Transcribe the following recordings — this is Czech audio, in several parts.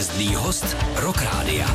Hvězdný host Rock Rádia.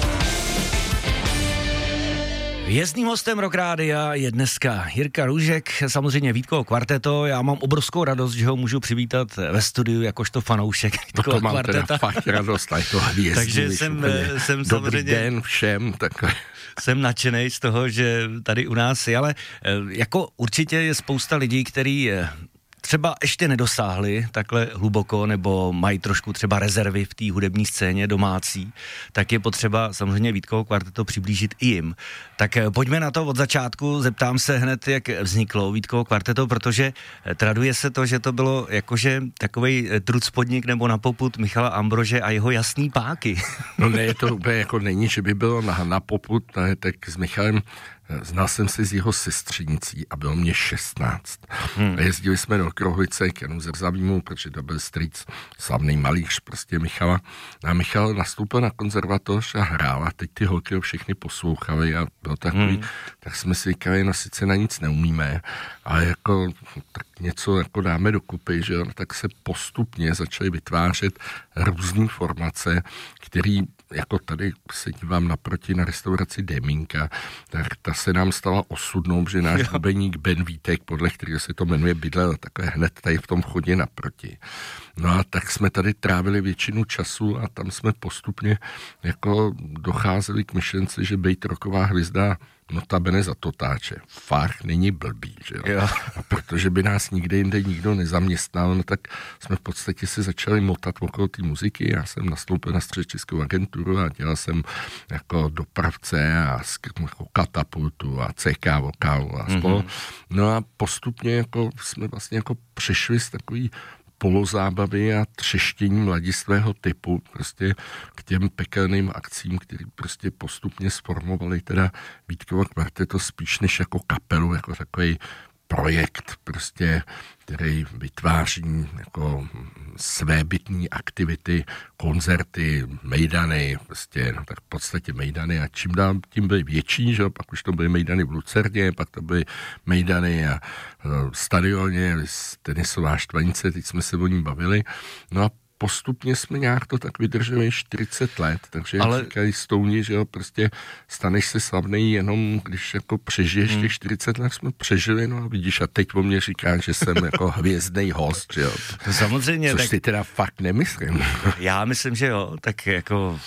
Hvězdným hostem Rock Rádia je dneska Jirka Růžek, samozřejmě Vítkovo kvarteto. Já mám obrovskou radost, že ho můžu přivítat ve studiu jakožto fanoušek Vítkovo kvarteta. To mám teda fakt radost, a je to hvězdný. Takže jsem Dobrý samozřejmě... den všem, takhle. Jsem nadšenej z toho, že tady u nás je, ale jako určitě je spousta lidí, kteří třeba ještě nedosáhli takhle hluboko, nebo mají trošku třeba rezervy v té hudební scéně domácí, tak je potřeba samozřejmě Vítkovo kvarteto přiblížit i jim. Tak pojďme na to od začátku, zeptám se hned, jak vzniklo Vítkovo kvarteto, protože traduje se to, že to bylo jakože takovej trucpodnik nebo na popud Michala Ambrože a jeho Jasný páky. No ne, to úplně jako není, že by bylo na popud, ne, tak s Michalem znal jsem se s jeho sestřenicí a bylo mě 16. A jezdili jsme do Krohlice k Janu Zrzavýmu, protože to byl strýc, slavný malíř prostě Michala. A Michal nastoupil na konzervatoř a hrál a teď ty holky ho všechny poslouchali a bylo takový, tak jsme si říkali, no sice na nic neumíme, ale jako tak něco jako dáme dokupy, že jo, tak se postupně začaly vytvářet různý formace, který jako tady se dívám naproti na restauraci Demínka, tak ta se nám stala osudnou, že náš bubeník Ben Vítek, podle kterého se to jmenuje, bydlel takhle hned tady v tom chodě naproti. No a tak jsme tady trávili většinu času a tam jsme postupně jako docházeli k myšlence, že bejt rocková hvězda notabene za totáče. Fakt není blbý, že jo? A protože by nás nikde jinde nikdo nezaměstnal, no tak jsme v podstatě se začali motat okolo té muziky. Já jsem nastoupil na Středočeskou agenturu a dělal jsem jako dopravce a jako Katapultu a CK Vokálu a spolu. No a postupně jako jsme vlastně jako přešli z takový polozábavy a třeštění mladistvého typu prostě k těm pekelným akcím, který prostě postupně sformovali teda Vítkovo kvarteto spíš než jako kapelu, jako takový projekt prostě, který vytváří jako svébytný aktivity, koncerty, mejdany, prostě, no tak v podstatě mejdany a čím dál tím byly větší, že? Pak už to byly mejdany v Lucerdě, pak to byly mejdany a stadioně, tenisová Štvanice, teď jsme se o ní bavili, no a postupně jsme nějak to tak vydrželi 40 let, takže ale... říkají Stouni, že jo, prostě staneš se slavnej jenom, když jako přežiješ těch 40 let, jsme přežili, no a vidíš, a teď o mě říká, že jsem jako hvězdnej host, že jo. To samozřejmě. Což tak... si teda fakt nemyslím. Já myslím, že jo, tak jako...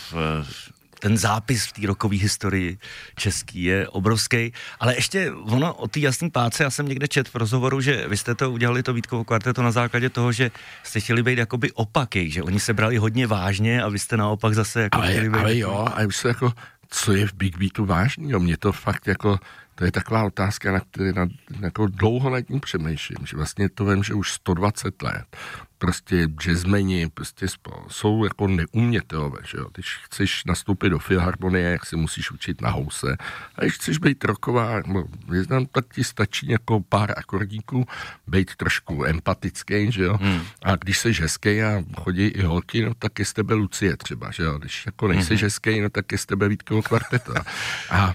Ten zápis v té rockové historii český je obrovský, ale ještě ono o té Jasný páce, já jsem někde četl v rozhovoru, že vy jste to udělali, to Vítkovo kvarteto, na základě toho, že jste chtěli být jakoby opaky, že oni se brali hodně vážně a vy jste naopak zase jako chtěli být... Ale jo, a už se jako, co je v Big Beatu vážný, jo, mě to fakt jako... To je taková otázka, na které jako dlouho nad ní přemýšlím, že vlastně to vím, že už 120 let prostě jazzmeni prostě jsou jako neumětelové, že jo. Když chceš nastoupit do filharmonie, jak si musíš učit na house. A když chceš být rocková, tak ti stačí jako pár akordíků, být trošku empatický, že jo. A když jsi hezký a chodí i holky, no tak je z tebe Lucie třeba, že jo. Když jako nejsi hezký, no tak je z tebe Vítkovo kvarteto. A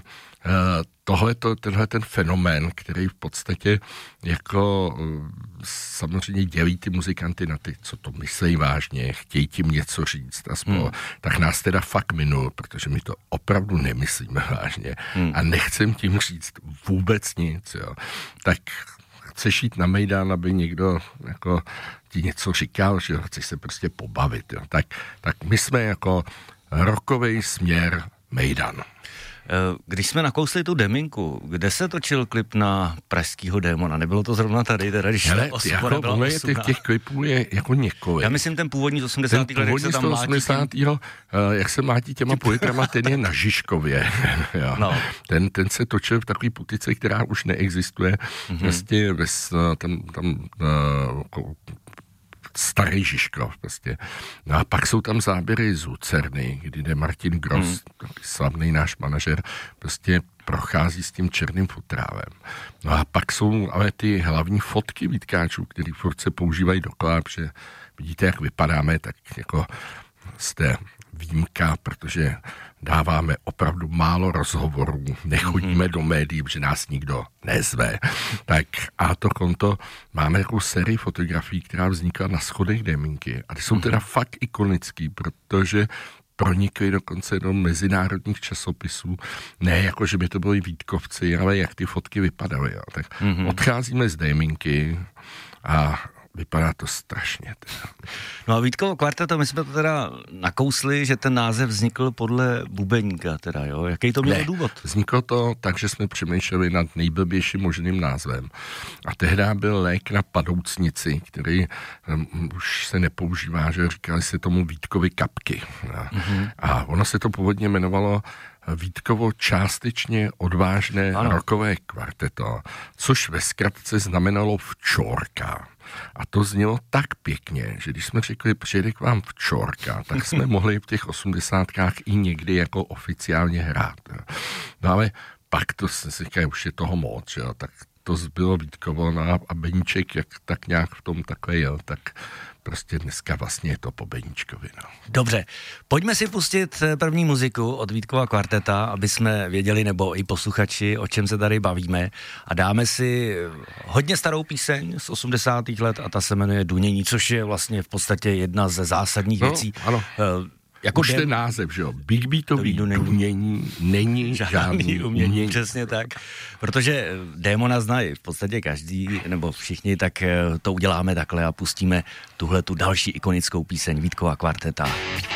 tenhle ten fenomén, který v podstatě jako samozřejmě dělí ty muzikanty na ty, co to myslejí vážně, chtějí tím něco říct a spolu, tak nás teda fakt minul, protože my to opravdu nemyslíme vážně a nechcem tím říct vůbec nic, jo. Tak chceš jít na mejdan, aby někdo jako ti něco říkal, že chceš se prostě pobavit, jo. Tak my jsme jako rockovej směr mejdan. Když jsme nakousli tu Deminku, kde se točil klip na pražskýho démona? Nebylo to zrovna tady, teda když ta Ospora byla 18. Těch klipů je jako několik. Já myslím ten původní z 80. let, jak se tam mlátí. 80. Jak se mlátí těma politrama, ten je na Žižkově. No. Ten se točil v takový putice, která už neexistuje. Vlastně tam starý Žižkov prostě. No a pak jsou tam záběry z Lucerny, kdy jde Martin Gross, slavný náš manažer, prostě prochází s tím černým futrálem. No a pak jsou ale ty hlavní fotky Vítkáčů, který furt se používají dokola, že vidíte, jak vypadáme, tak jako jste výjimka, protože dáváme opravdu málo rozhovorů, nechodíme do médií, protože nás nikdo nezve. Tak a to konto máme jako sérii fotografií, která vznikla na schodech Déminky. A ty jsou teda fakt ikonický, protože pronikly dokonce do mezinárodních časopisů. Ne jako, že by to byli Vítkovci, ale jak ty fotky vypadaly. Jo. Tak odcházíme z Déminky a vypadá to strašně. Teda. No a Vítkovo kvarteto, my jsme to teda nakousli, že ten název vznikl podle bubeníka teda, jo? Jaký to měl důvod? Vzniklo to tak, že jsme přemýšleli nad nejblbějším možným názvem. A tehdy byl lék na padoucnici, který už se nepoužívá, že říkali se tomu Vítkovi kapky. A ono se to původně jmenovalo Vítkovo částečně odvážné rockové kvarteto, což ve zkratce znamenalo včorka. A to znělo tak pěkně, že když jsme řekli, přijede k vám včorka, tak jsme mohli v těch 80kách i někdy jako oficiálně hrát. No ale pak to se říká, už je toho moc, jo, tak to zbylo Vítkovo a Beníček, jak tak nějak v tom takhle jel, tak prostě dneska vlastně je to po Beníčkovi. No. Dobře, pojďme si pustit první muziku od Vítkova kvarteta, aby jsme věděli, nebo i posluchači, o čem se tady bavíme. A dáme si hodně starou píseň z 80. let a ta se jmenuje Dunění, což je vlastně v podstatě jedna ze zásadních věcí. Ano. Jako už ten název, že jo, Big Beatový dunění není žádný umění. Přesně tak, protože démona znají v podstatě každý, nebo všichni, tak to uděláme takhle a pustíme tuhletu další ikonickou píseň Vítkova kvarteta.